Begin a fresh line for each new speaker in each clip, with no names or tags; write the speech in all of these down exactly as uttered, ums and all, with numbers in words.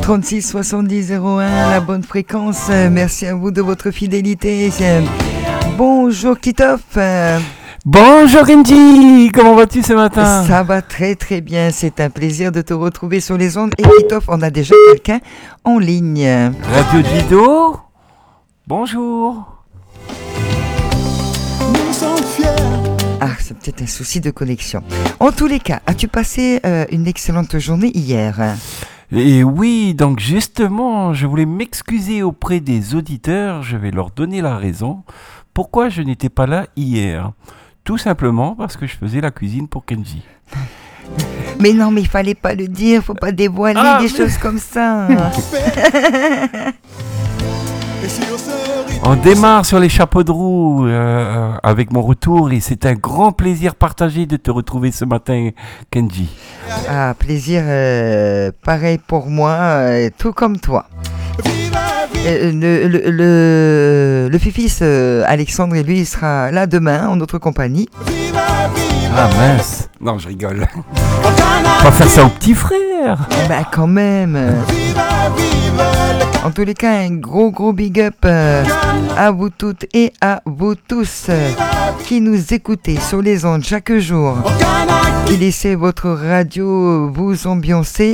trente-six soixante-dix zéro un, la bonne fréquence. Merci à vous de votre fidélité. Bonjour Titoff.
Bonjour Kenji, comment vas-tu ce matin?
Ça va très très bien, c'est un plaisir de te retrouver sur les ondes. Et Titoff, on a déjà quelqu'un en ligne.
Radio Dido, bonjour.
Nous sommes fiers.
Ah, c'est peut-être un souci de connexion. En tous les cas, as-tu passé euh, une excellente journée hier?
Et oui, donc justement, je voulais m'excuser auprès des auditeurs, je vais leur donner la raison. Pourquoi je n'étais pas là hier? Tout simplement parce que je faisais la cuisine pour Kenji.
Mais non, mais il fallait pas le dire, faut pas dévoiler
Ah,
des
mais...
choses comme ça.
On démarre sur les chapeaux de roue euh, avec mon retour et c'est un grand plaisir partagé de te retrouver ce matin, Kenji.
Ah, plaisir euh, pareil pour moi, euh, tout comme toi. Euh, le, le, le, le fils euh, Alexandre et lui il sera là demain en notre compagnie.
Ah mince. Non, je rigole. On va faire ça au petit frère.
Bah quand même. En tous les cas, un gros gros big up euh, à vous toutes et à vous tous euh, qui nous écoutez sur les ondes chaque jour. Qui laissez votre radio vous ambiancer.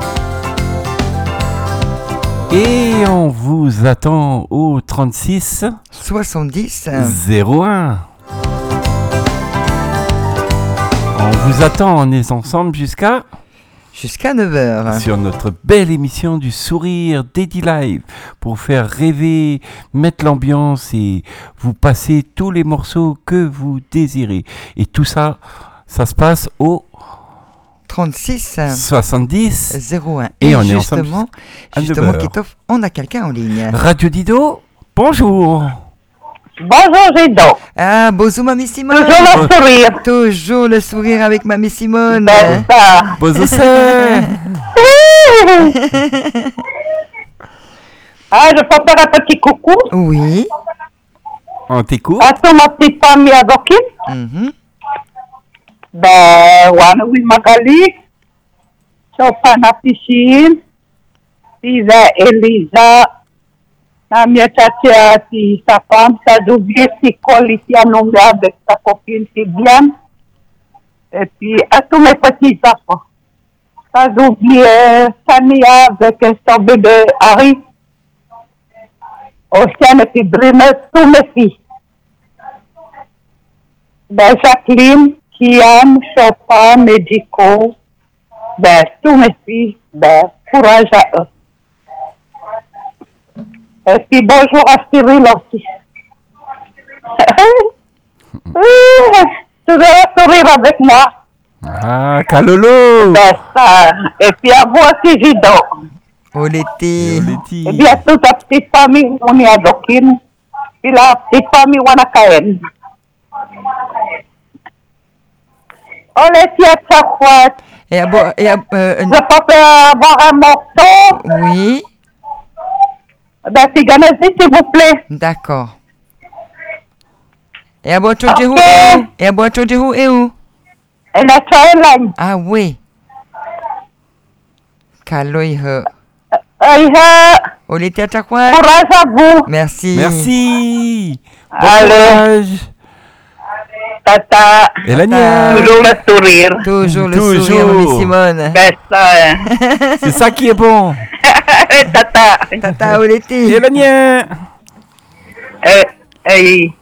Et on vous attend au trente-six
soixante-dix
zéro un. On vous attend, on est ensemble jusqu'à
jusqu'à neuf heures
sur notre belle émission du Sourire Daddy Live pour faire rêver, mettre l'ambiance et vous passer tous les morceaux que vous désirez. Et tout ça, ça se passe au
trente-six
soixante-dix
zéro un.
Et, et on
justement,
est ensemble
justement, Kitov, on a quelqu'un en ligne.
Radio Dido, bonjour.
Bonjour Dido.
Ah, bonjour Mamie Simone.
Toujours le sourire.
Toujours le sourire avec Mamie Simone.
Ben ça.
Bonjour.
Ah, je peux faire un petit coucou.
Oui.
On t'écoute.
À toute ma petite famille à Dokin.
Mm-hmm.
Ben, wana oui Magali. Chopana Piscine. Lisa Elisa. La mia tchatcha, si sa femme, ça oublié si colle ici à nombre avec sa copine, c'est bien. Et puis, à tous mes petits enfants. Ça oublié Sania avec son bébé Harry. Océane et puis Dreamer, tous mes filles. Ben, Jacqueline, Kian, Chopin, Médico. Ben, tous mes filles. Ben, courage à eux. Et puis bonjour à Cyril aussi. Tu veux sourire avec moi?
Ah, Kalolo.
Ben ça. Et puis à vous aussi, Jido.
Oleti.
Et bien toute la petite famille, on est à Dokin. Puis la petite famille, on a Kaen. Oleti à chaque fois.
Et à bo- et à, euh,
Je peux faire avoir un morceau?
Oui.
Ben, c'est Ganesi, s'il vous plaît.
D'accord. Et à Boachodjehu
Ok.
et où? Et à Boachodjehu et où?
Et la Chailan.
Ah oui. Kaloihe.
Euh,
Oleti à chaque fois.
courage à vous.
Merci.
Merci. Bon
Allez.
courage.
Tata.
Et la nienne.
Toujours le sourire.
Toujours le
Toujours.
sourire, Mamie Simone.
Ben ça, hein.
C'est ça qui est bon.
Tata.
Tata Oleti.
Et la nienne.
Eh, eh,